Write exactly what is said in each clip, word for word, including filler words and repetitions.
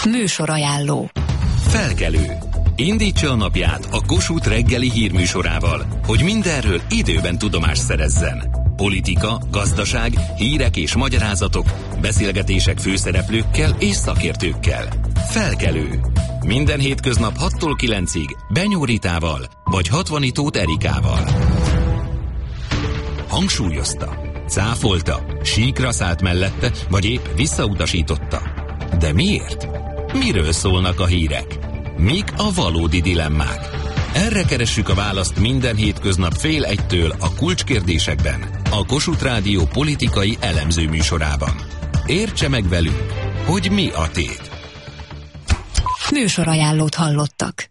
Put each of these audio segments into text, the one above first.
Műsorajánló. Felkelő. Indítsa a napját a Kossuth reggeli hírműsorával, hogy mindenről időben tudomást szerezzen. Politika, gazdaság, hírek és magyarázatok, beszélgetések főszereplőkkel és szakértőkkel. Felkelő. Minden hétköznap hattól kilencig Benyó Ritával vagy Hatvani Tóth Erikával. Hangsúlyozta, cáfolta, síkra szállt mellette, vagy épp visszautasította. De miért? Miről szólnak a hírek? Mik a valódi dilemmák? Erre keressük a választ minden hétköznap fél egytől a Kulcskérdésekben, a Kossuth Rádió politikai elemző műsorában. Értse meg velünk, hogy mi a tét. Műsorajánlót hallottak.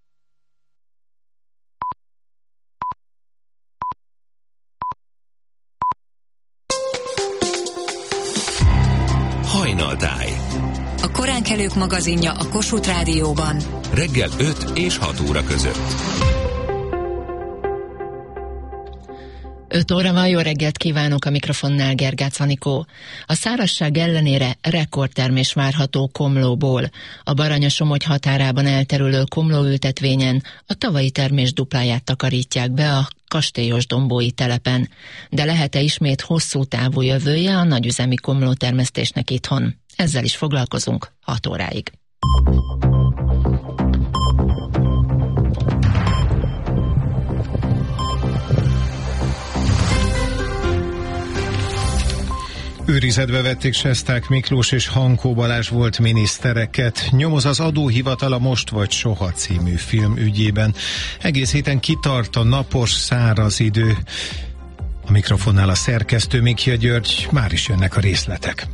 Hajnaltáj. A koránkelők magazinja a Kossuth Rádióban. Reggel öt és hat óra között. öt óra van, jó reggelt kívánok, a mikrofonnál Gergács Anikó. A szárazság ellenére rekordtermés várható Komlóból. A Baranya-Somogy határában elterülő komlóültetvényen a tavalyi termés dupláját takarítják be a kastélyos dombói telepen. De lehet-e ismét hosszú távú jövője a nagyüzemi komlótermesztésnek itthon? Ezzel is foglalkozunk hat óráig. Őrizetbe vették Sesták Miklós és Hankó Balázs volt minisztereket. Nyomoz az adóhivatal a Most vagy Soha című film ügyében. Egész héten kitart a napos, száraz idő. A mikrofonnál a szerkesztő Mikja György, már is jönnek a részletek.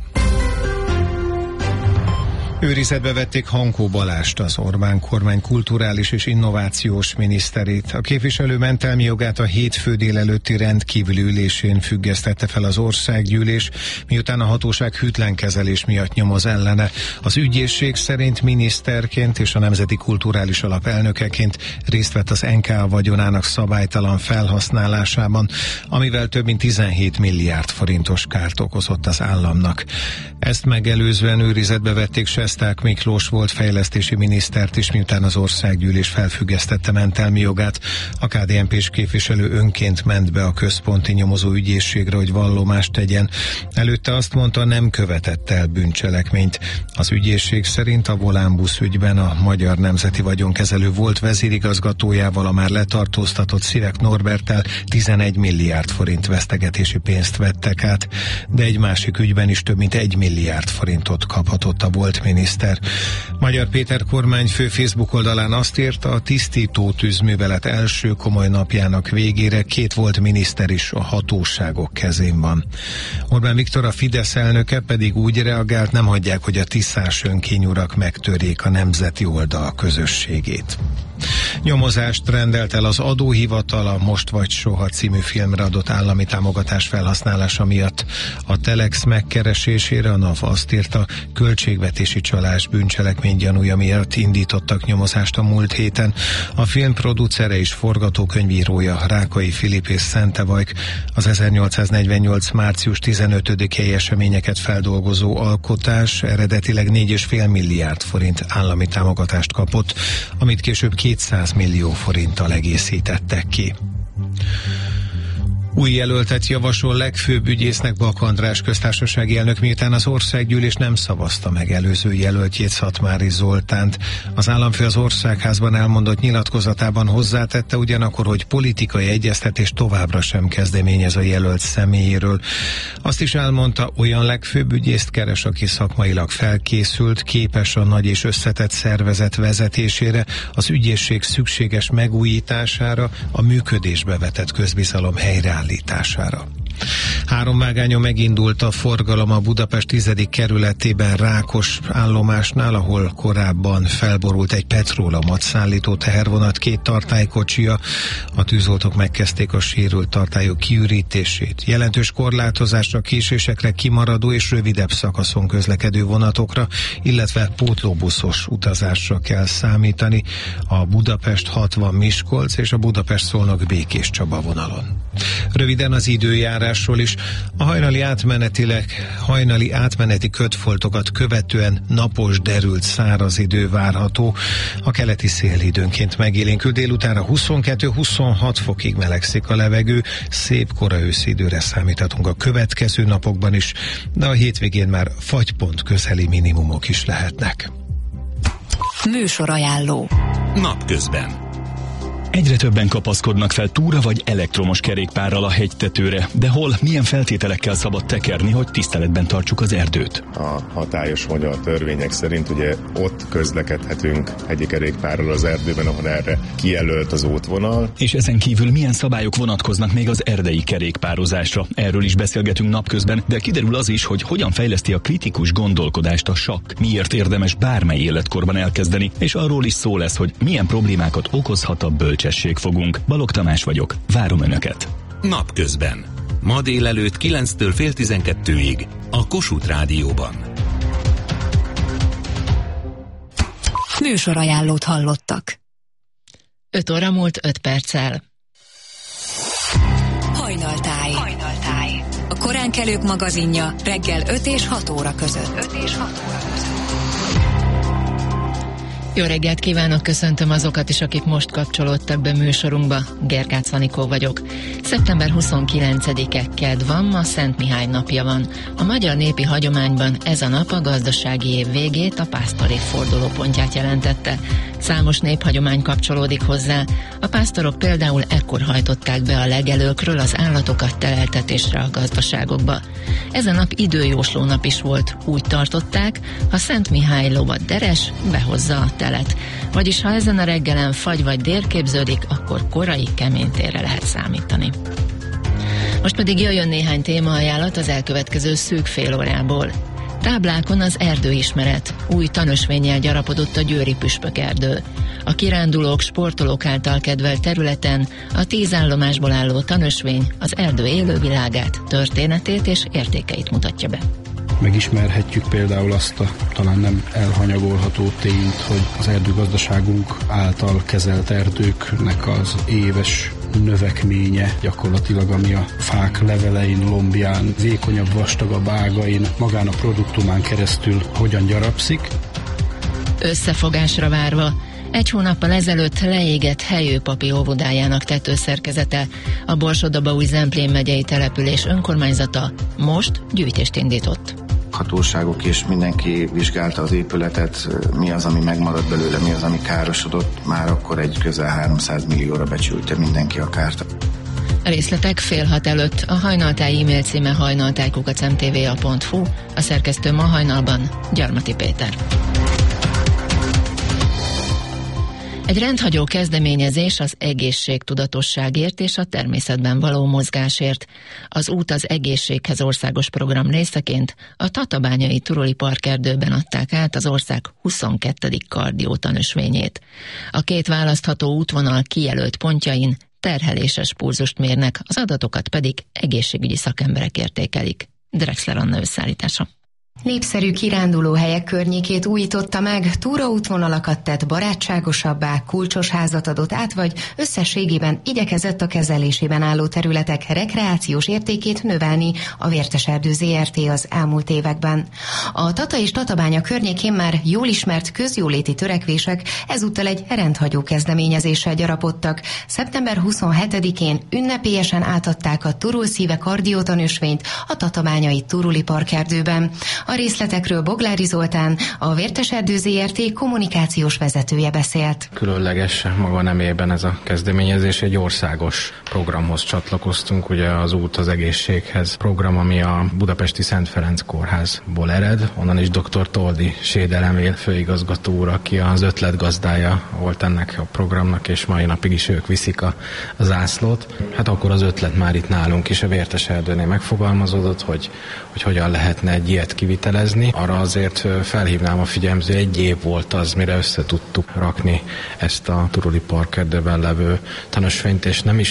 Őrizetbe vették Hankó Balást, az Orbán kormány kulturális és innovációs miniszterét. A képviselő mentelmi jogát a hétfő délelőtti rendkívüli ülésén függesztette fel az országgyűlés, miután a hatóság hűtlen kezelés miatt nyomoz ellene. Az ügyészség szerint miniszterként és a Nemzeti Kulturális Alap elnökeként részt vett az en ká á vagyonának szabálytalan felhasználásában, amivel több mint tizenhét milliárd forintos kárt okozott az államnak. Ezt megelőzően őrizetbe vették Sesták Miklós volt fejlesztési minisztert is, miután az országgyűlés felfüggesztette mentelmi jogát. A ká dé en pés képviselő önként ment be a központi nyomozó ügyészségre, hogy vallomást tegyen. Előtte azt mondta, nem követett el bűncselekményt. Az ügyészség szerint a Volánbusz ügyben a Magyar Nemzeti Vagyonkezelő volt vezérigazgatójával, a már letartóztatott Szivek Norberttel tizenegy milliárd forint vesztegetési pénzt vettek át, de egy másik ügyben is több mint egy milliárd forintot kaphatott a volt miniszter. Magyar Péter kormányfő Facebook oldalán azt írta, a tisztító tűzművelet első komoly napjának végére két volt miniszter is a hatóságok kezén van. Orbán Viktor, a Fidesz elnöke pedig úgy reagált, nem hagyják, hogy a tisztás önkényurak megtörjék a nemzeti oldal közösségét. Nyomozást rendelt el az adóhivatal a Most vagy Soha című filmre adott állami támogatás felhasználása miatt. A Telex megkeresésére a NAV azt írta, költségvetési csalás bűncselekmény gyanúja miatt indítottak nyomozást a múlt héten. A film producere és forgatókönyvírója Rákai Filip és Szentevajk az ezernyolcszáznegyvennyolc március tizenötödikei eseményeket feldolgozó alkotás eredetileg négy egész öt milliárd forint állami támogatást kapott, amit később kétszáz millió forinttal egészítettek ki. Új jelöltet javasol legfőbb ügyésznek Bak András köztársasági elnök, miután az országgyűlés nem szavazta meg előző jelöltjét, Szatmári Zoltánt. Az államfő az Országházban elmondott nyilatkozatában hozzátette ugyanakkor, hogy politikai egyeztetés továbbra sem kezdeményez a jelölt személyéről. Azt is elmondta, olyan legfőbb ügyészt keres, aki szakmailag felkészült, képes a nagy és összetett szervezet vezetésére, az ügyészség szükséges megújítására, a működésbe vetett közbizalom helyreállítására. Három vágányon megindult a forgalom a Budapest tizedik kerületében Rákos állomásnál, ahol korábban felborult egy petróleumot szállító tehervonat két tartálykocsia. A tűzoltók megkezdték a sérült tartályok kiürítését. Jelentős korlátozásra, késésekre, kimaradó és rövidebb szakaszon közlekedő vonatokra, illetve pótlóbuszos utazásra kell számítani a Budapest hatvan Miskolc és a Budapest Szolnok Békés Csaba vonalon. Röviden az időjárás. időjárásról is. A hajnali átmenetileg, hajnali átmeneti kötfoltokat követően napos, derült, száraz idő várható. A keleti szél időnként megélénkül, délutánra huszonkettő-huszonhat fokig melegszik a levegő. Szép kora őszi időre számíthatunk a következő napokban is, de a hétvégén már fagypont közeli minimumok is lehetnek. Műsorajánló. Napközben. Egyre többen kapaszkodnak fel túra vagy elektromos kerékpárral a hegytetőre, de hol, milyen feltételekkel szabad tekerni, hogy tiszteletben tartsuk az erdőt? A hatályos magyar törvények szerint ugye ott közlekedhetünk hegyi kerékpárral az erdőben, ahol erre kijelölt az útvonal. És ezen kívül milyen szabályok vonatkoznak még az erdei kerékpározásra? Erről is beszélgetünk napközben, de kiderül az is, hogy hogyan fejleszti a kritikus gondolkodást a sakk, miért érdemes bármely életkorban elkezdeni, és arról is szó lesz, hogy milyen problémákat okozhat a bölcs. Fogunk. Balogh Tamás vagyok, várom Önöket. Napközben. Ma délelőtt kilenctől fél tizenkettőig a Kossuth Rádióban. Műsorajánlót hallottak. öt óra múlt öt perccel. Hajnaltáj. Hajnaltáj. A koránkelők magazinja reggel öt és hat óra között. öt és hat óra között. Jó reggelt kívánok, köszöntöm azokat is, akik most kapcsolódtak be műsorunkba. Gergács Anikó vagyok. szeptember huszonkilencedike kedd van, ma Szent Mihály napja van. A magyar népi hagyományban ez a nap a gazdasági év végét, a pásztorév fordulópontját jelentette. Számos néphagyomány kapcsolódik hozzá. A pásztorok például ekkor hajtották be a legelőkről az állatokat teleltetésre a gazdaságokba. Ez a nap időjósló nap is volt. Úgy tartották, ha Szent Mihály lovat deres, behozza a telet. Vagyis ha ezen a reggelen fagy vagy dér képződik, akkor korai keménytérre lehet számítani. Most pedig jöjjön néhány témaajánlat az elkövetkező szűk fél órából. Táblákon az erdőismeret. Új tanösvénnyel gyarapodott a győri püspökerdő. A kirándulók, sportolók által kedvelt területen a tíz állomásból álló tanösvény az erdő élővilágát, történetét és értékeit mutatja be. Megismerhetjük például azt a talán nem elhanyagolható tényt, hogy az erdőgazdaságunk által kezelt erdőknek az éves növekménye gyakorlatilag, ami a fák levelein, lombján, vékonyabb, vastagabb ágain, magán a produktumán keresztül hogyan gyarapszik. Összefogásra várva. Egy hónappal ezelőtt leégett Helyőpapi óvodájának tetőszerkezete. A Borsod-Abaúj-Zemplén megyei település önkormányzata most gyűjtést indított. Hatóságok és mindenki vizsgálta az épületet, mi az, ami megmaradt belőle, mi az, ami károsodott, már akkor egy közel háromszáz millióra becsülte mindenki a kárt. A részletek fél hat előtt. A Hajnaltáj e-mail címe hajnaltáj kukac em té vé a pont hu, a szerkesztő ma hajnalban Gyarmati Péter. Egy rendhagyó kezdeményezés az egészségtudatosságért és a természetben való mozgásért. Az Út az egészséghez országos program részeként a Tatabányai Turuli Parkerdőben adták át az ország huszonkettedik kardiótanösvényét. A két választható útvonal kijelölt pontjain terheléses pulzust mérnek, az adatokat pedig egészségügyi szakemberek értékelik. Drexler Anna összeállítása. Népszerű kirándulóhelyek környékét újította meg, túraútvonalakat tett barátságosabbá, kulcsos házat adott át, vagy összességében igyekezett a kezelésében álló területek rekreációs értékét növelni a Vérteserdő zé er té az elmúlt években. A Tata és Tatabánya környékén már jól ismert közjóléti törekvések ezúttal egy rendhagyó kezdeményezéssel gyarapodtak. szeptember huszonhetedikén ünnepélyesen átadták a Turul Szíve kardiótanösvényt a Tatabányai Turuli Parkerdőben. A részletekről Boglári Zoltán, a Vérteserdő zé er té kommunikációs vezetője beszélt. Különleges maga nemében ez a kezdeményezés, egy országos programhoz csatlakoztunk, ugye az Út az egészséghez program, ami a budapesti Szent Ferenc kórházból ered, onnan is dr. Toldi Sédelemél főigazgató úr, aki az ötletgazdája volt ennek a programnak, és mai napig is ők viszik a, a zászlót. Hát akkor az ötlet már itt nálunk is a Vérteserdőnél megfogalmazódott, hogy, hogy hogyan lehetne egy ilyet kivitelezni. Arra azért felhívnám a figyelmet, hogy egy év volt az, mire össze tudtuk rakni ezt a Turuli Parkerdőben levő tanösvényt, és nem is a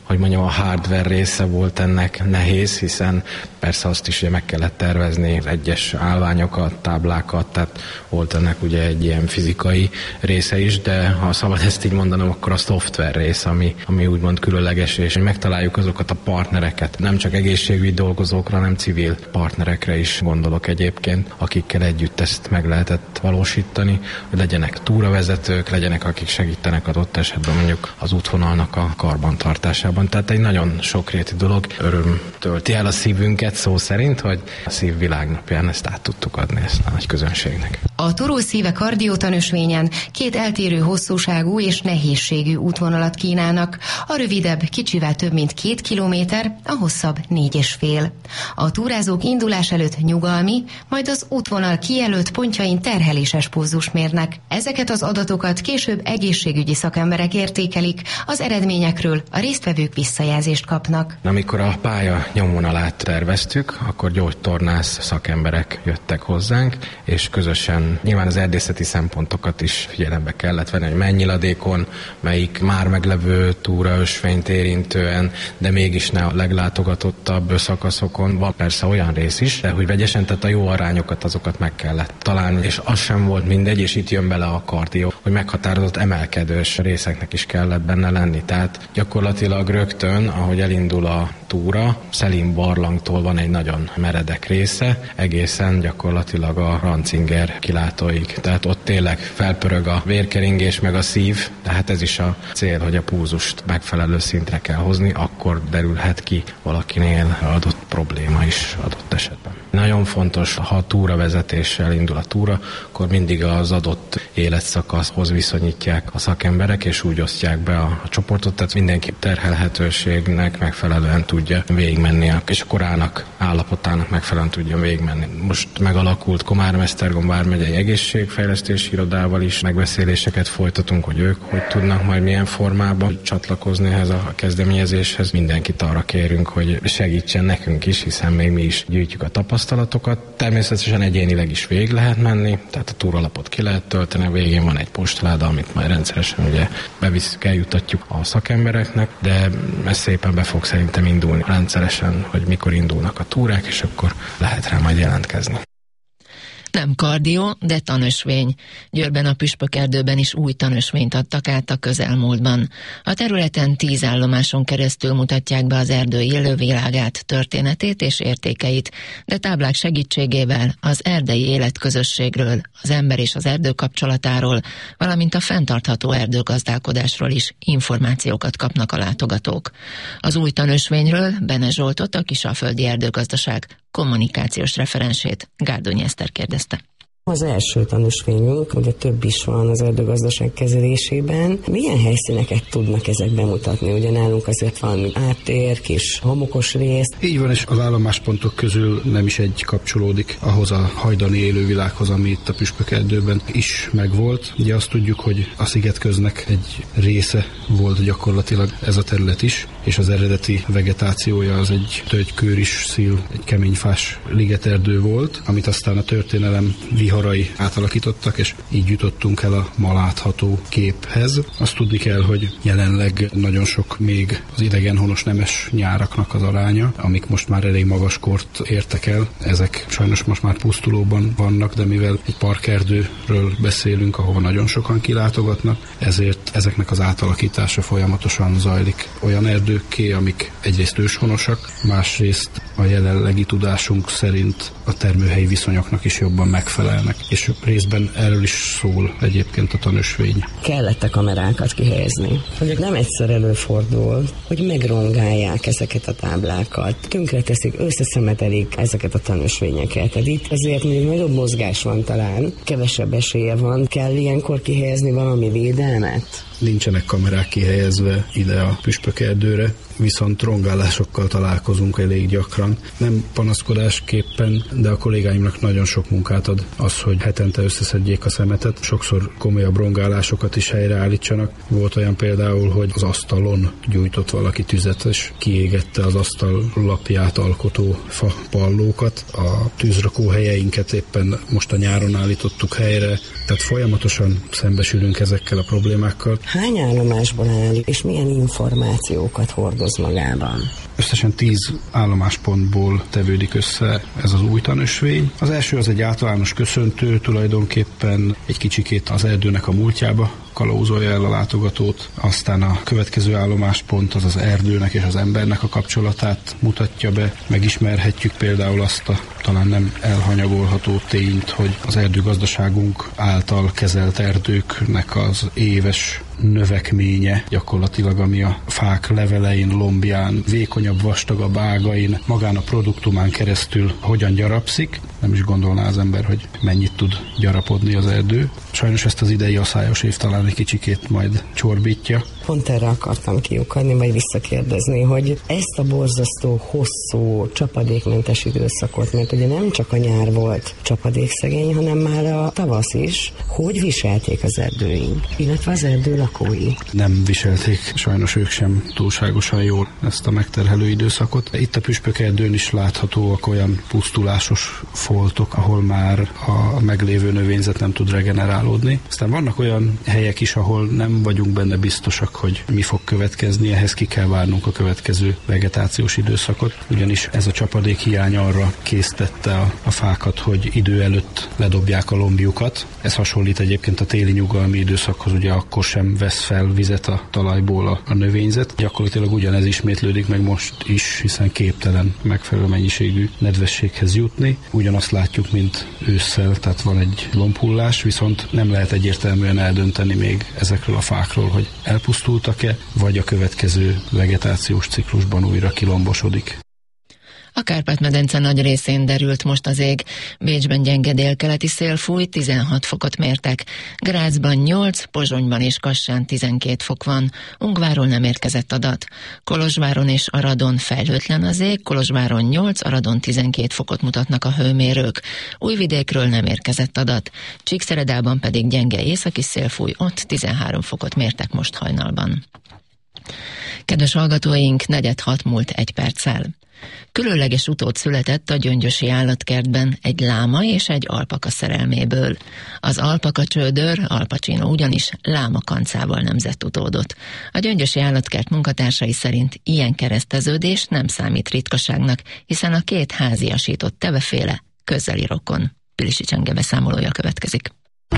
hogy mondjam, a hardware része volt ennek nehéz, hiszen persze azt is ugye meg kellett tervezni, az egyes állványokat, táblákat, tehát volt ennek ugye egy ilyen fizikai része is, de ha szabad ezt így mondanom, akkor a szoftver rész, ami, ami úgymond különleges, és megtaláljuk azokat a partnereket, nem csak egészségügyi dolgozókra, hanem civil partnerekre is gondolok egyébként, akikkel együtt ezt meg lehetett valósítani, hogy legyenek túravezetők, legyenek, akik segítenek adott esetben mondjuk az útvonalnak a karbantartásában. Tehát egy nagyon sokrétű dolog. Öröm tölti el a szívünket szó szerint, hogy a Szív Világnapján ezt át tudtuk adni ezt a nagy közönségnek. A Turó Szíve kardiotanösvényen két eltérő hosszúságú és nehézségű útvonalat kínálnak. A rövidebb kicsivel több mint két kilométer, a hosszabb négy és fél. A túrázók indulás előtt nyugalmi, majd az útvonal kijelölt pontjain terheléses pulzust mérnek. Ezeket az adatokat később egészségügyi szakemberek értékelik, az eredményekről a résztvevők visszajelzést kapnak. Amikor a pálya nyomvonalát terveztük, akkor gyógytornász szakemberek jöttek hozzánk, és közösen nyilván az erdészeti szempontokat is figyelembe kellett venni, hogy mennyi ladékon, melyik már meglevő túraösvényt érintően, de mégis ne a leglátogatottabb szakaszokon. Van persze olyan rész is, de hogy vegyesen, tehát a jó arányokat, azokat meg kellett találni, és az sem volt mindegy, és itt jön bele a kardió, hogy meghatározott emelkedős részeknek is kellett benne lenni. Tehát gyakorlatilag rögtön, ahogy elindul a túra, Szelin barlangtól van egy nagyon meredek része, egészen gyakorlatilag a Rancinger kilátóig. Tehát ott tényleg felpörög a vérkeringés meg a szív, tehát ez is a cél, hogy a pulzust megfelelő szintre kell hozni, akkor derülhet ki valakinél adott probléma is adott esetben. Nagyon fontos, ha a túravezetéssel indul a túra, akkor mindig az adott életszakaszhoz viszonyítják a szakemberek, és úgy osztják be a, a csoportot, tehát mindenki terhelhetőségnek megfelelően tudja végigmenni, és a korának, állapotának megfelelően tudja végigmenni. Most megalakult Komármesztergom vármegyei egészségfejlesztési irodával is megbeszéléseket folytatunk, hogy ők hogy tudnak majd milyen formában csatlakozni ehhez a kezdeményezéshez. Mindenkit arra kérünk, hogy segítsen nekünk is, hiszen még mi is gyűjtjük a tapasztalatokat. Természetesen egyénileg is végig lehet menni, tehát a túralapot ki lehet tölteni, a végén van egy postaláda, amit majd rendszeresen ugye bevisszük, eljutatjuk a szakembereknek, de ez szépen be fog szerintem indulni rendszeresen, hogy mikor indulnak a túrák, és akkor lehet rá majd jelentkezni. Nem kardió, de tanösvény. Győrben a Püspökerdőben is új tanösvényt adtak át a közelmúltban. A területen tíz állomáson keresztül mutatják be az erdő élővilágát, történetét és értékeit, de táblák segítségével az erdei életközösségről, az ember és az erdő kapcsolatáról, valamint a fenntartható erdőgazdálkodásról is információkat kapnak a látogatók. Az új tanösvényről Bene Zsoltot, a Kisalföldi Erdőgazdaság kommunikációs referensét Gárdonyi Eszter kérdezte. Az első tanúsvényünk, ugye több is van az erdőgazdaság kezelésében. Milyen helyszíneket tudnak ezek bemutatni? Ugye nálunk azért van áttér, kis homokos rész. Így van, és az állomáspontok közül nem is egy kapcsolódik ahhoz a hajdani élővilághoz, ami itt a Püspökerdőben is megvolt. Ugye azt tudjuk, hogy a szigetköznek egy része volt gyakorlatilag ez a terület is, és az eredeti vegetációja az egy tölgykőris szil, egy keményfás ligeterdő volt, amit aztán a történelem viharai átalakítottak, és így jutottunk el a ma látható képhez. Azt tudni kell, hogy jelenleg nagyon sok még az idegenhonos nemes nyáraknak az aránya, amik most már elég magas kort értek el. Ezek sajnos most már pusztulóban vannak, de mivel egy parkerdőről beszélünk, ahova nagyon sokan kilátogatnak, ezért ezeknek az átalakítása folyamatosan zajlik. Olyan erdőkké, amik egyrészt őshonosak, másrészt a jelenlegi tudásunk szerint a termőhelyi viszonyoknak is jobban megfelelnek. És részben erről is szól egyébként a tanösvény. Kellett a kamerákat kihelyezni. Hogy nem egyszer előfordul, hogy megrongálják ezeket a táblákat, tönkreteszik, összeszemetelik ezeket a tanösvényeket. Tehát itt azért még nagyobb mozgás van talán, kevesebb esélye van. Kell ilyenkor kihelyezni valami védelmet? Nincsenek kamerák kihelyezve ide a Püspökerdőre, viszont rongálásokkal találkozunk elég gyakran. Nem panaszkodásképpen, de a kollégáimnak nagyon sok munkát ad az, hogy hetente összeszedjék a szemetet. Sokszor komolyabb rongálásokat is helyreállítsanak. Volt olyan például, hogy az asztalon gyújtott valaki tüzet, és kiégette az asztal lapját alkotó fa pallókat. A tűzrakó helyeinket éppen most a nyáron állítottuk helyre, tehát folyamatosan szembesülünk ezekkel a problémákkal. Hány állomásból áll, és milyen információkat hordoz hordoz magában? Összesen tíz állomáspontból tevődik össze ez az új tanösvény. Az első az egy általános köszöntő, tulajdonképpen egy kicsikét az erdőnek a múltjába kalauzolja el a látogatót, aztán a következő állomáspont az az erdőnek és az embernek a kapcsolatát mutatja be. Megismerhetjük például azt a talán nem elhanyagolható tényt, hogy az erdőgazdaságunk által kezelt erdőknek az éves növekménye gyakorlatilag, ami a fák levelein, lombján, vékonyabb, vastagabb ágain, magán a produktumán keresztül hogyan gyarapszik. Nem is gondolná az ember, hogy mennyit tud gyarapodni az erdő. Sajnos ezt az idei aszályos év talán egy kicsikét majd csorbítja. Pont erre akartam kiukadni, vagy visszakérdezni, hogy ezt a borzasztó, hosszú, csapadékmentes időszakot, mert ugye nem csak a nyár volt csapadékszegény, hanem már a tavasz is, hogy viselték az erdőink, illetve az erdő lakói? Nem viselték sajnos ők sem túlságosan jól ezt a megterhelő időszakot. Itt a püspökerdőn is láthatóak olyan pusztulásos foltok, ahol már a meglévő növényzet nem tud regenerálódni. Aztán vannak olyan helyek is, ahol nem vagyunk benne biztosak, hogy mi fog következni, ehhez ki kell várnunk a következő vegetációs időszakot, ugyanis ez a csapadék hiány arra késztette a, a fákat, hogy idő előtt ledobják a lombjukat. Ez hasonlít egyébként a téli nyugalmi időszakhoz, ugye akkor sem vesz fel vizet a talajból a, a növényzet. Gyakorlatilag ugyanez ismétlődik meg most is, hiszen képtelen megfelelő mennyiségű nedvességhez jutni. Ugyanazt látjuk, mint ősszel, tehát van egy lombhullás, viszont nem lehet egyértelműen eldönteni még ezekről a fákról, hogy elpusztultak-e, vagy a következő vegetációs ciklusban újra kilombosodik. A Kárpát-medence nagy részén derült most az ég. Bécsben gyenge délkeleti szél fúj, tizenhat fokot mértek. Grazban nyolc, Pozsonyban és Kassán tizenkét fok van. Ungváról nem érkezett adat. Kolozsváron és Aradon fejlőtlen az ég, Kolozsváron nyolc, Aradon tizenkét fokot mutatnak a hőmérők. Újvidékről nem érkezett adat. Csíkszeredában pedig gyenge északi szél fúj, ott tizenhárom fokot mértek most hajnalban. Kedves hallgatóink, negyed hat múlt egy perccel. Különleges utód született a Gyöngyösi állatkertben egy láma és egy alpaka szerelméből. Az alpaka csődör, Al Pacino ugyanis lámakancával nemzett utódot. A Gyöngyösi állatkert munkatársai szerint ilyen kereszteződés nem számít ritkaságnak, hiszen a két háziasított teveféle közeli rokon. Pilisi Csenge beszámolója következik.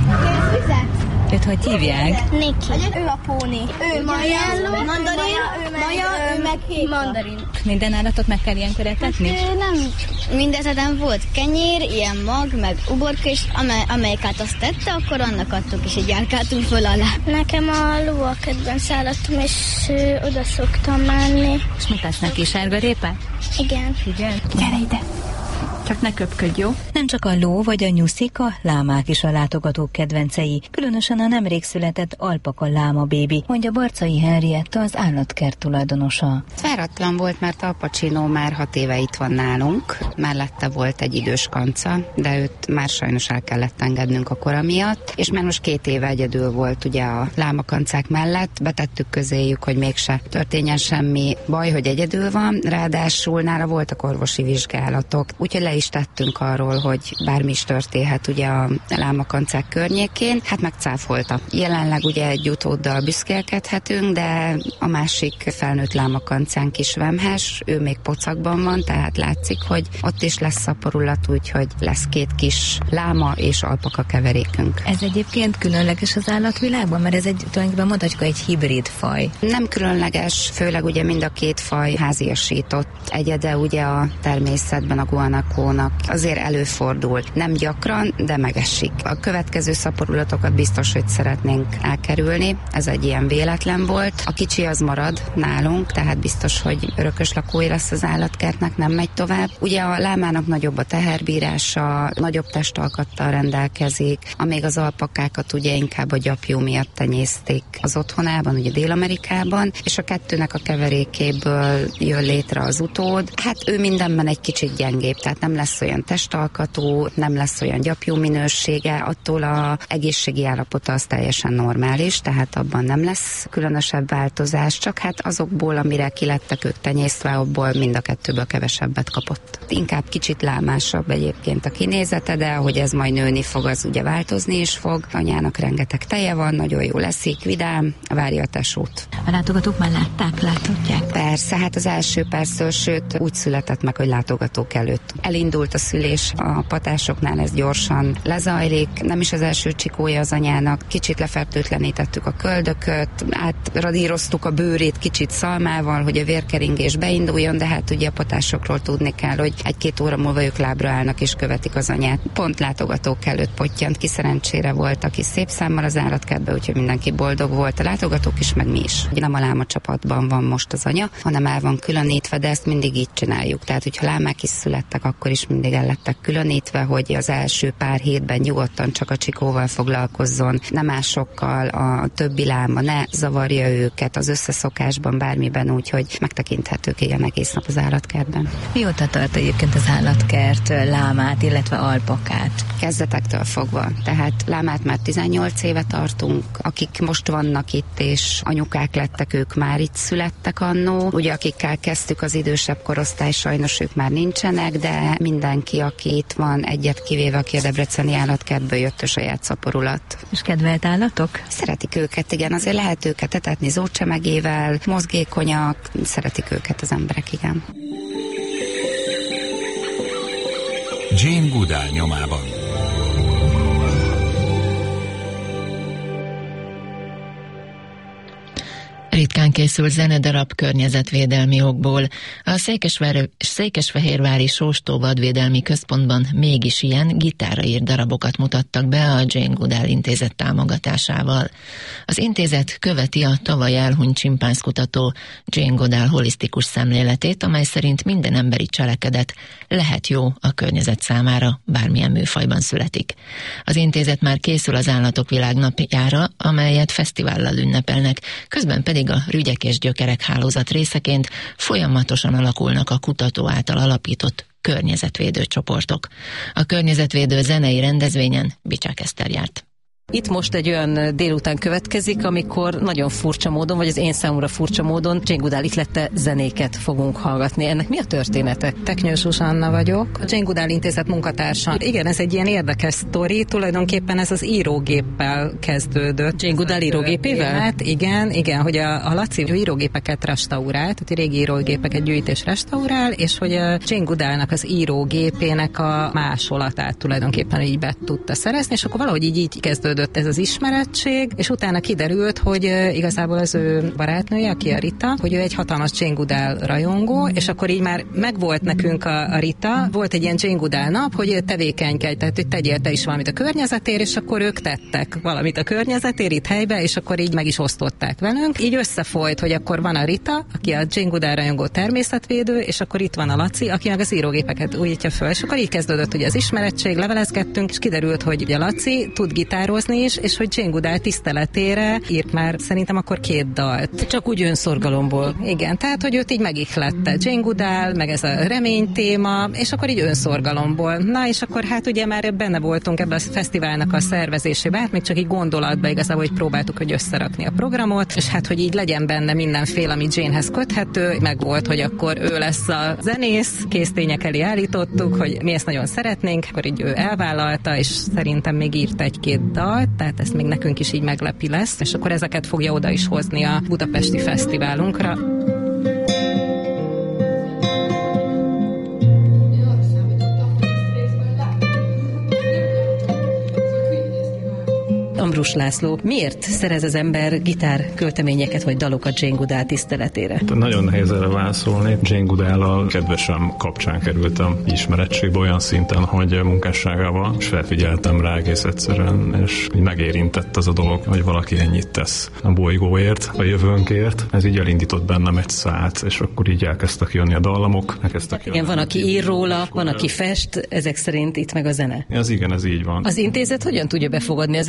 Őt hogy hívják? Niki. Ő a póni. Ő Maja, mandarin, Maja, ő meg mandarin. Minden állatot meg kell ilyenkor etetni? Hát, nem. Mindezetem volt kenyér, ilyen mag, meg uborka, és amely, amelyiket azt tette, akkor annak adtuk, és így járkáltunk föl alá. Nekem a ló a kedvenc állatom, és ö, oda szoktam menni. És mit tesz neki, sárgarépát? Igen. Igen. Gyere ide! Csak ne köpködj, jó? Nem csak a ló vagy a nyuszika, a lámák is a látogatók kedvencei, különösen a nemrég született alpaka láma bébi, mondja Barcai Henrietta, az állatkert tulajdonosa. Váratlan volt, mert Al Pacino már hat éve itt van nálunk, mellette volt egy idős kanca, de őt már sajnos el kellett engednünk a kora miatt, és már most két éve egyedül volt ugye a lámakancák mellett, betettük közéjük, hogy mégse történjen semmi baj, hogy egyedül van, ráadásul nála voltak orvosi vizsgálatok, úgyhogy le is tettünk arról, hogy bármi is történhet ugye a lámakancák környékén, hát megcáfolta. Jelenleg ugye egy utóddal büszkélkedhetünk, de a másik felnőtt lámakancánk is vemhes, ő még pocakban van, tehát látszik, hogy ott is lesz szaporulat, úgyhogy lesz két kis láma és alpaka keverékünk. Ez egyébként különleges az állatvilágban, mert ez egy tulajdonképpen mondhatjuk egy hibrid faj. Nem különleges, főleg ugye mind a két faj háziasított egyede ugye a természetben a guanakónak. Azért előfordul. Nem gyakran, de megesik. A következő szaporulatokat biztos, hogy szeretnénk elkerülni. Ez egy ilyen véletlen volt. A kicsi az marad nálunk, tehát biztos, hogy örökös lakói lesz az állatkertnek, nem megy tovább. Ugye a lámának nagyobb a teherbírása, nagyobb testalkattal rendelkezik, amíg az alpakákat ugye inkább a gyapjú miatt tenyészték az otthonában, ugye Dél-Amerikában, és a kettőnek a keverékéből jön létre az utód. Hát ő mindenben egy kicsit gyengébb, tehát nem nem lesz olyan testalkatú, nem lesz olyan gyapjú minősége, attól a egészségi állapota az teljesen normális, tehát abban nem lesz különösebb változás, csak hát azokból, amire ki lettek ők tenyésztve, abból mind a kettőből kevesebbet kapott. Inkább kicsit lámásabb egyébként a kinézete, de ahogy ez majd nőni fog, az ugye változni is fog. Anyának rengeteg teje van, nagyon jó leszik, vidám, várja a tesót. A látogatók már látták, láthatják? Persze, hát az első perctől, sőt úgy született meg, hogy látogatók előtt. Elindult a szülés, a patásoknál ez gyorsan lezajlik, nem is az első csikója az anyának, kicsit lefertőtlenítettük a köldököt, átradíroztuk a bőrét kicsit szalmával, hogy a vérkeringés beinduljon, de hát ugye a patásokról tudni kell, hogy egy-két óra múlva ők lábra állnak és követik az anyát. Pont látogatók előtt pottyant ki, szerencsére volt, aki szép számmal az állatkertbe, úgyhogy mindenki boldog volt, a látogatók is, meg mi is. Nem a láma csapatban van most az anya, hanem el van különítve, de ezt mindig így csináljuk. Tehát, hogyha lámák is születtek, akkor is mindig el lettek különítve, hogy az első pár hétben nyugodtan csak a csikóval foglalkozzon, nem másokkal, a többi láma ne zavarja őket az összeszokásban, bármiben, úgyhogy megtekinthetők igen egész nap az állatkertben. Mióta tart egyébként az állatkert lámát, illetve alpakát? Kezdetektől fogva. Tehát lámát már tizennyolc éve tartunk, akik most vannak itt, és anyukák lettek, ők már itt születtek annó. Ugye akikkel kezdtük az idősebb korosztály, sajnos ők már nincsenek, de mindenki, aki itt van, egyet kivéve, aki a debreceni állatkertből jött, a saját szaporulat. És kedvelt állatok? Szeretik őket, igen, azért lehet őket etetni zócsemegével, mozgékonyak, szeretik őket az emberek, igen. Jane Goodall nyomában. Ritkán készül zenedarab környezetvédelmi okból. A Székesver- Székesfehérvári Sóstó Vadvédelmi Központban mégis ilyen gitárra írt darabokat mutattak be a Jane Goodall Intézet támogatásával. Az intézet követi a tavaly elhunyt csimpánzkutató Jane Goodall holisztikus szemléletét, amely szerint minden emberi cselekedet lehet jó a környezet számára, bármilyen műfajban születik. Az intézet már készül az Állatok Világnapjára, amelyet fesztivállal ünnepelnek, közben pedig a Rügyek és Gyökerek hálózat részeként folyamatosan alakulnak a kutató által alapított környezetvédő csoportok. A környezetvédő zenei rendezvényen Bicsák Eszter járt. Itt most egy olyan délután következik, amikor nagyon furcsa módon, vagy az én számomra furcsa módon Jane Goodall ihlette zenéket fogunk hallgatni. Ennek mi a története? Teknyő Zsuzsanna vagyok, a Jane Goodall Intézet munkatársa. Igen, ez egy ilyen érdekes sztori, tulajdonképpen ez az írógéppel kezdődött. Jane Goodall írógépével? Hát igen, igen, hogy a, a Laci írógépeket restaurál, tehát a régi írógépeket gyűjt és restaurál, és hogy a Jane Goodallnak az írógépének a másolatát tulajdonképpen így be tudta szerezni, és akkor valahogy így, így kezdődött ez az ismerettség, és utána kiderült, hogy uh, igazából az ő barátnője, aki a Rita, hogy ő egy hatalmas Jane Goodall rajongó, és akkor így már megvolt nekünk a, a Rita, volt egy ilyen Jane Goodall nap, hogy tevékenykedj, tehát hogy tegyél te is valamit a környezetért, és akkor ők tettek valamit a környezetért itt helybe, és akkor így meg is osztották velünk. Így összefolyt, hogy akkor van a Rita, aki a Jane Goodall rajongó természetvédő, és akkor itt van a Laci, aki meg az írógépeket újítja föl, és akkor így kezdődött ugye az ismerettség, levelezgettünk, és kiderült, hogy ugye Laci tud gitározni is, és hogy Jane Goodall tiszteletére írt már szerintem akkor két dalt. Csak úgy önszorgalomból. Igen, tehát, hogy őt így megihlette Jane Goodall, meg ez a remény téma, és akkor így önszorgalomból. Na, és akkor hát ugye már benne voltunk ebben a fesztiválnak a szervezésében, hát még csak így gondolatban igazából, hogy próbáltuk, hogy összerakni a programot, és hát, hogy így legyen benne mindenféle, ami Janehez köthető, meg volt, hogy akkor ő lesz a zenész, késztények elé állítottuk, hogy mi ezt nagyon szeretnénk, akkor így ő elvállalta, és szerintem még írt egy-két dal, tehát ez még nekünk is így meglepi lesz, és akkor ezeket fogja oda is hozni a budapesti fesztiválunkra. Ambrus László, miért szerez az ember gitár költeményeket vagy dalokat Jane Goodall tiszteletére? Nagyon nehéz erre válaszolni. Jane Goodall-al kedvesem kapcsán kerültem ismerettségbe olyan szinten, hogy munkásságával, és felfigyeltem rá egész egyszerűen, és megérintett az a dolog, hogy valaki ennyit tesz a bolygóért, a jövőnkért. Ez így elindított bennem egy szállt, és akkor így elkezdtek jönni a dallamok. Elkezdtek igen, van, aki ír róla, van, aki fest, ezek szerint itt meg a zene. Ez igen, ez így van. Az intézet hogyan tudja befogadni ezeket az egész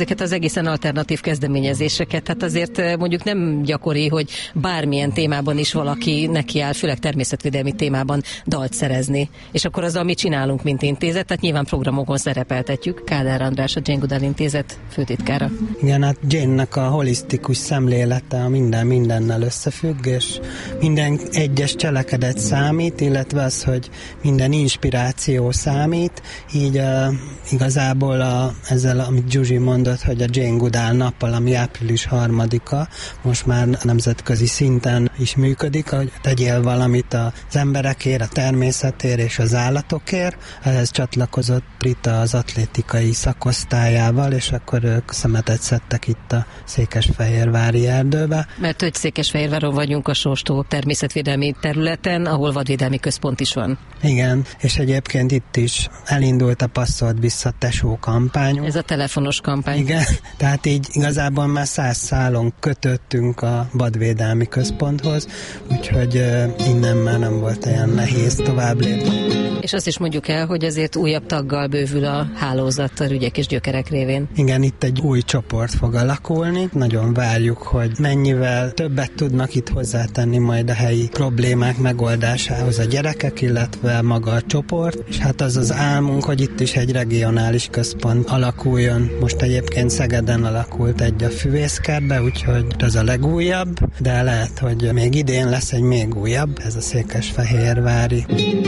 egészen alternatív kezdeményezéseket. Hát azért mondjuk nem gyakori, hogy bármilyen témában is valaki nekiáll, főleg természetvédelmi témában dalt szerezni. És akkor azzal mit csinálunk, mint intézet? Tehát nyilván programokon szerepeltetjük. Kádár András, a Jane Goodall Intézet főtitkára. Igen, hát Jane-nek a holisztikus szemlélete, a minden mindennel összefügg, és minden egyes cselekedet számít, illetve az, hogy minden inspiráció számít, így uh, igazából a, ezzel, amit Zsuzsi mondott, hogy a Jane Goodall nappal, ami április harmadika, most már nemzetközi szinten is működik, hogy tegyél valamit az emberekért, a természetért és az állatokért. Ehhez csatlakozott Brita az atlétikai szakosztályával, és akkor ők szemetet szedtek itt a székesfehérvári erdőbe. Mert hogy Székesfehérváron vagyunk a Sóstó természetvédelmi területen, ahol vadvédelmi központ is van. Igen, és egyébként itt is elindult a Passzolt vissza Tesó kampány. Ez a telefonos kampány. Igen, tehát így igazából már száz szálon kötöttünk a vadvédelmi központhoz, úgyhogy uh, innen már nem volt olyan nehéz tovább lépni. És azt is mondjuk el, hogy azért újabb taggal bővül a hálózat a Rügyek és Gyökerek révén. Igen, itt egy új csoport fog alakulni. Nagyon várjuk, hogy mennyivel többet tudnak itt hozzátenni majd a helyi problémák megoldásához a gyerekek, illetve maga a csoport. És hát az az álmunk, hogy itt is egy regionális központ alakuljon. Most egyébként Szegeden alakult egy a Füvészkertbe, úgyhogy ez a legújabb, de lehet, hogy még idén lesz egy még újabb, ez a székesfehérvári.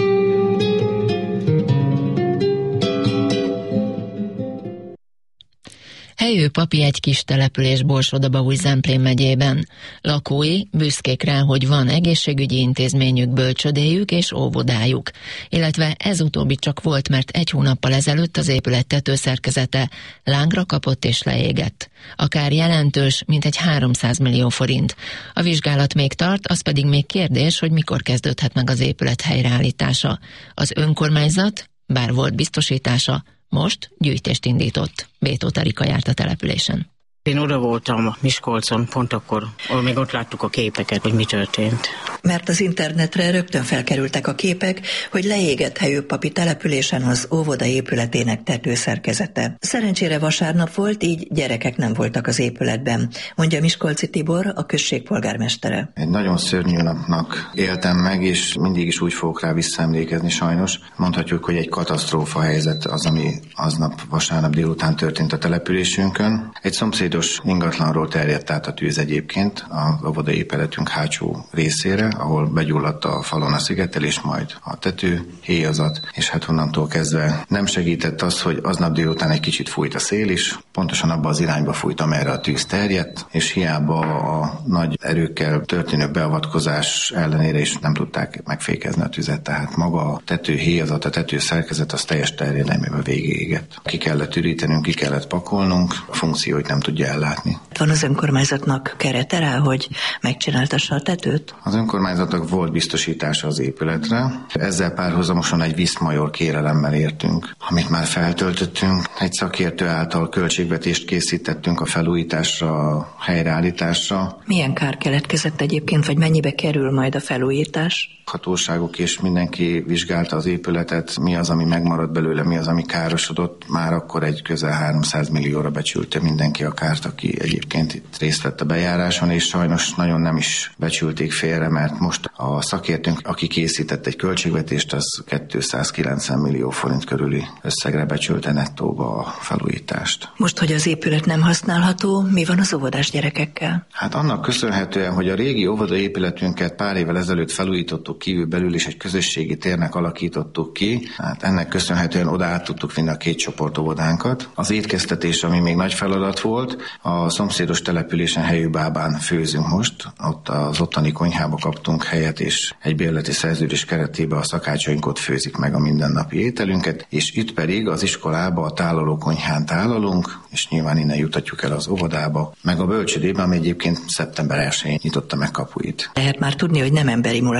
Helyő Papi egy kis település Borsod-Abaúj-Zemplén megyében. Lakói büszkék rá, hogy van egészségügyi intézményük, bölcsödéjük és óvodájuk. Illetve ez utóbbi csak volt, mert egy hónappal ezelőtt az épület tetőszerkezete lángra kapott és leégett. Akár jelentős, mint egy háromszáz millió forint. A vizsgálat még tart, az pedig még kérdés, hogy mikor kezdődhet meg az épület helyreállítása. Az önkormányzat, bár volt biztosítása, most gyűjtést indított. Bétó Tarika járt a településen. Én oda voltam Miskolcon, pont akkor, ahol még ott láttuk a képeket, hogy mi történt. Mert az internetre rögtön felkerültek a képek, hogy leégett Helyőpapi településen az óvoda épületének tetőszerkezete. Szerencsére vasárnap volt, így gyerekek nem voltak az épületben, mondja Miskolci Tibor, a község polgármestere. Egy nagyon szörnyű napnak éltem meg, és mindig is úgy fogok rá visszaemlékezni sajnos. Mondhatjuk, hogy egy katasztrófa helyzet az, ami aznap vasárnap délután történt a településünkön. Egy szomszéd ingatlanról terjedt át a tűz egyébként az óvodai épületünk hátsó részére, ahol begyulladt a falon a szigetelés, majd a tető, héjazat, és hát onnantól kezdve nem segített az, hogy aznap délután egy kicsit fújt a szél is, pontosan abba az irányba fújt, amerre a tűz terjedt, és hiába a nagy erőkkel történő beavatkozás ellenére is nem tudták megfékezni a tüzet, tehát maga a tető héjazat, a tető szerkezet az teljes terjedelmében végigégett. Ki kellett ürítenünk, ki kellett pakolnunk, a funkcióit nem tudja ellátni. Van az önkormányzatnak kerete rá, hogy megcsináltassa a tetőt? Az önkormányzatnak volt biztosítása az épületre. Ezzel párhuzamosan egy Viszmajor kérelemmel értünk, amit már feltöltöttünk. Egy szakértő által költségvetést készítettünk a felújításra, a helyreállításra. Milyen kár keletkezett egyébként, vagy mennyibe kerül majd a felújítás? Hatóságok és mindenki vizsgálta az épületet, mi az, ami megmaradt belőle, mi az, ami károsodott. Már akkor egy közel háromszáz millióra becsülte mindenki a kárt, aki egyébként itt részt vett a bejáráson, és sajnos nagyon nem is becsülték félre, mert most a szakértőnk, aki készített egy költségvetést, az kétszázkilencven millió forint körüli összegre becsülte nettóba a felújítást. Most, hogy az épület nem használható, mi van az óvodás gyerekekkel? Hát annak köszönhetően, hogy a régi óvodaépületünket pár évvel ezelőtt felújítottuk kívül belül, és egy közösségi térnek alakítottuk ki. Hát ennek köszönhetően oda át tudtuk vinni a két csoport óvodánkat. Az étkeztetés, ami még nagy feladat volt, a szomszédos településen Helyőbábán főzünk most. Ott az ottani konyhába kaptunk helyet, és egy bérleti szerződés keretében a szakácsaink ott főzik meg a mindennapi ételünket, és itt pedig az iskolába a tálaló konyhán tálalunk, és nyilván innen jutatjuk el az óvodába, meg a bölcsődében, ami egyébként szeptember elsején nyitotta meg kapuit. Lehet már tudni, hogy nem emberi mulasztás történt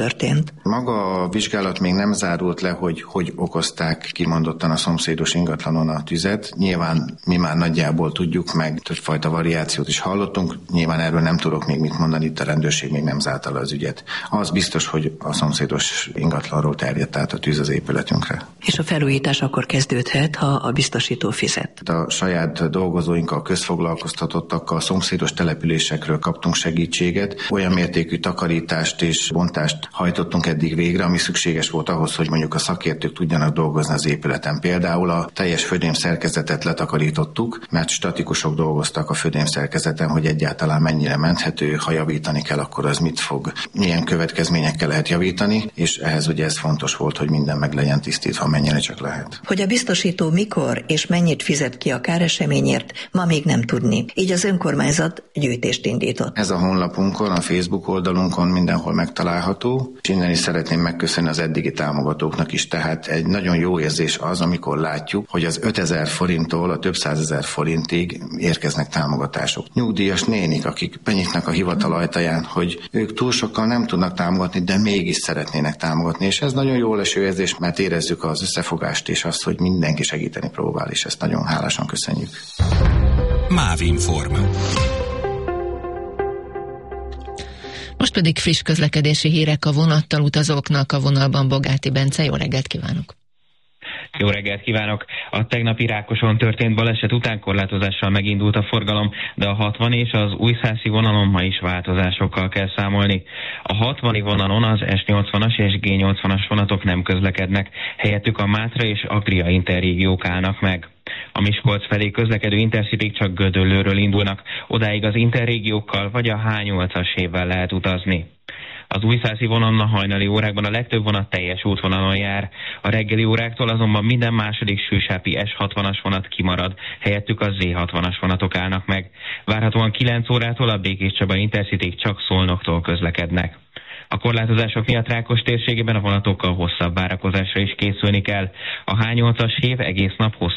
történt? Maga a vizsgálat még nem zárult le, hogy hogy okozták kimondottan a szomszédos ingatlanon a tüzet. Nyilván mi már nagyjából tudjuk, meg többfajta variációt is hallottunk. Nyilván erről nem tudok még mit mondani, itt a rendőrség még nem zárta le az ügyet. Az biztos, hogy a szomszédos ingatlanról terjedt át a tűz az épületünkre. És a felújítás akkor kezdődhet, ha a biztosító fizet? A saját dolgozóinkkal, közfoglalkoztatottakkal, szomszédos településekről kaptunk segítséget. Olyan mértékű takarítást és bontást hajtottunk eddig végre, ami szükséges volt ahhoz, hogy mondjuk a szakértők tudjanak dolgozni az épületen. Például a teljes födémszerkezetet letakarítottuk, mert statikusok dolgoztak a födémszerkezeten, hogy egyáltalán mennyire menthető, ha javítani kell, akkor az mit fog, milyen következményekkel lehet javítani, és ehhez ugye ez fontos volt, hogy minden meg legyen tisztítva, mennyire csak lehet. Hogy a biztosító mikor és mennyit fizet ki a káreseményért, ma még nem tudni. Így az önkormányzat gyűjtést indított. Ez a honlapunkon, a Facebook oldalunkon mindenhol megtalálható, és innen is szeretném megköszönni az eddigi támogatóknak is, tehát egy nagyon jó érzés az, amikor látjuk, hogy az ötezer forinttól a több százezer forintig érkeznek támogatások. Nyugdíjas nénik, akik benyitnak a hivatal ajtaján, hogy ők túl sokkal nem tudnak támogatni, de mégis szeretnének támogatni, és ez nagyon jó leső érzés, mert érezzük az összefogást és azt, hogy mindenki segíteni próbál, és ezt nagyon hálásan köszönjük. Mávinform. Most pedig friss közlekedési hírek a vonattal utazóknak, a vonalban Bogáti Bence. Jó reggelt kívánok! Jó reggelt kívánok! A tegnapi Rákoson történt baleset után korlátozással megindult a forgalom, de a hatvan és az újszászi vonalon ma is változásokkal kell számolni. A hatvani vonalon az es nyolcvanas és gé nyolcvanas vonatok nem közlekednek, helyettük a Mátra és Agria interrégiók állnak meg. A Miskolc felé közlekedő Intercityk csak Gödöllőről indulnak, odáig az interrégiókkal vagy a há nyolcas hévvel lehet utazni. Az újszászi vonalon a hajnali órákban a legtöbb vonat teljes útvonalon jár. A reggeli óráktól azonban minden második sűsápi es hatvanas vonat kimarad, helyettük a zé hatvanas vonatok állnak meg. Várhatóan kilenc órától a Békés Csaba Intercityk csak Szolnoktól közlekednek. A korlátozások miatt Rákos térségében a vonatokkal hosszabb várakozásra is készülni kell. A há nyolcas hév egész nap hosszabb